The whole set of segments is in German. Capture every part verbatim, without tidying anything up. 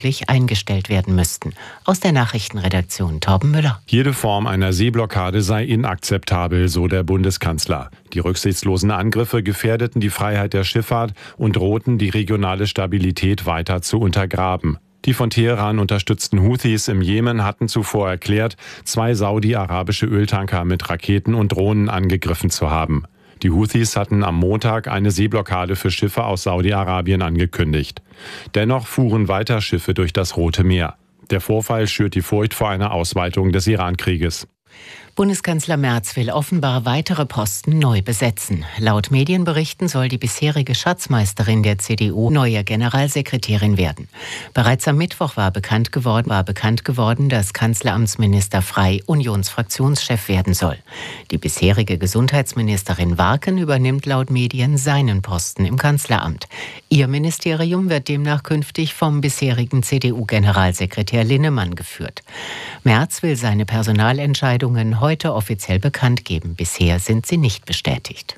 eingestellt werden müssten. Aus der Nachrichtenredaktion Torben Müller. Jede Form einer Seeblockade sei inakzeptabel, so der Bundeskanzler. Die rücksichtslosen Angriffe gefährdeten die Freiheit der Schifffahrt und drohten, die regionale Stabilität weiter zu untergraben. Die von Teheran unterstützten Houthis im Jemen hatten zuvor erklärt, zwei saudi-arabische Öltanker mit Raketen und Drohnen angegriffen zu haben. Die Houthis hatten am Montag eine Seeblockade für Schiffe aus Saudi-Arabien angekündigt. Dennoch fuhren weiter Schiffe durch das Rote Meer. Der Vorfall schürt die Furcht vor einer Ausweitung des Iran-Krieges. Bundeskanzler Merz will offenbar weitere Posten neu besetzen. Laut Medienberichten soll die bisherige Schatzmeisterin der C D U neue Generalsekretärin werden. Bereits am Mittwoch war bekannt geworden, war bekannt geworden, dass Kanzleramtsminister Frey Unionsfraktionschef werden soll. Die bisherige Gesundheitsministerin Warken übernimmt laut Medien seinen Posten im Kanzleramt. Ihr Ministerium wird demnach künftig vom bisherigen C D U-Generalsekretär Linnemann geführt. Merz will seine Personalentscheidungen heute offiziell bekannt geben. Bisher sind sie nicht bestätigt.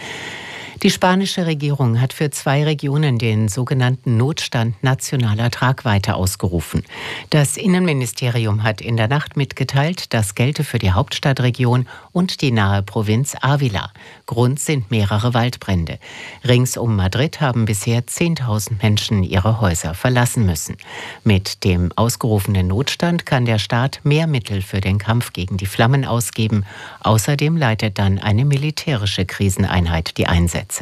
Die spanische Regierung hat für zwei Regionen den sogenannten Notstand nationaler Tragweite ausgerufen. Das Innenministerium hat in der Nacht mitgeteilt, das gelte für die Hauptstadtregion und die nahe Provinz Ávila. Grund sind mehrere Waldbrände. Rings um Madrid haben bisher zehntausend Menschen ihre Häuser verlassen müssen. Mit dem ausgerufenen Notstand kann der Staat mehr Mittel für den Kampf gegen die Flammen ausgeben. Außerdem leitet dann eine militärische Kriseneinheit die Einsätze.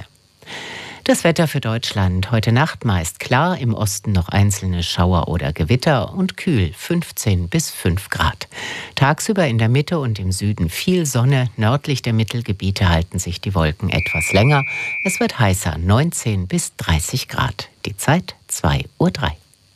Das Wetter für Deutschland. Heute Nacht meist klar, im Osten noch einzelne Schauer oder Gewitter und kühl fünfzehn bis fünf Grad. Tagsüber in der Mitte und im Süden viel Sonne. Nördlich der Mittelgebiete halten sich die Wolken etwas länger. Es wird heißer, neunzehn bis dreißig Grad. Die Zeit zwei Uhr drei.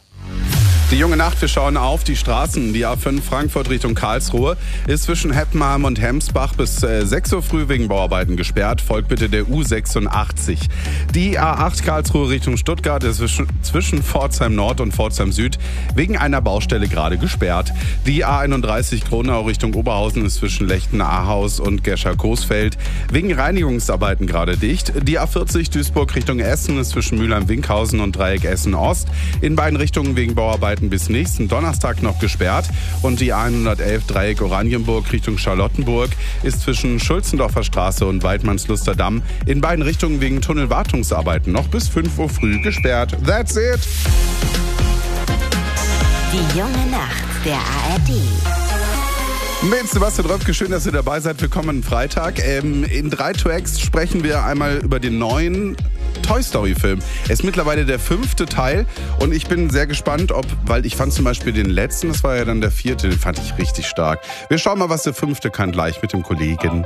Die junge Nacht, wir schauen auf die Straßen. Die A fünf Frankfurt Richtung Karlsruhe ist zwischen Heppenheim und Hemsbach bis äh, sechs Uhr früh wegen Bauarbeiten gesperrt. Folgt bitte der U sechsundachtzig. Die A acht Karlsruhe Richtung Stuttgart ist zwischen, zwischen Pforzheim Nord und Pforzheim Süd wegen einer Baustelle gerade gesperrt. Die A einunddreißig Kronau Richtung Oberhausen ist zwischen Lechten-Ahaus und Gescher-Coesfeld wegen Reinigungsarbeiten gerade dicht. Die A vierzig Duisburg Richtung Essen ist zwischen Mülheim-Winkhausen und Dreieck Essen-Ost in beiden Richtungen wegen Bauarbeiten bis nächsten Donnerstag noch gesperrt. Und die A hundertelf Dreieck Oranienburg Richtung Charlottenburg ist zwischen Schulzendorfer Straße und Weidmannsluster Damm in beiden Richtungen wegen Tunnelwartungsarbeiten noch bis fünf Uhr früh gesperrt. That's it! Die junge Nacht der A R D. Mit Sebastian Röpke, schön, dass ihr dabei seid. Willkommen am Freitag. Ähm, in drei Tracks sprechen wir einmal über den neuen Toy Story Film. Er ist mittlerweile der fünfte Teil und ich bin sehr gespannt, ob, weil ich fand zum Beispiel den letzten, das war ja dann der vierte, den fand ich richtig stark. Wir schauen mal, was der fünfte kann, gleich mit dem Kollegen